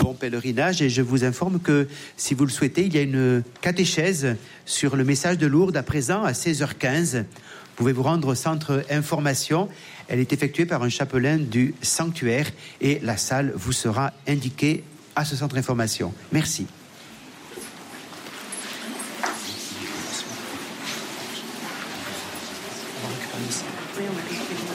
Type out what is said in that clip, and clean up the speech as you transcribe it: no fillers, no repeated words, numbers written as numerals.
bon pèlerinage. Et je vous informe que, si vous le souhaitez, il y a une catéchèse sur le message de Lourdes à présent à 16h15. Vous pouvez vous rendre au centre information. Elle est effectuée par un chapelain du sanctuaire et la salle vous sera indiquée à ce centre information. Merci. Oui, on a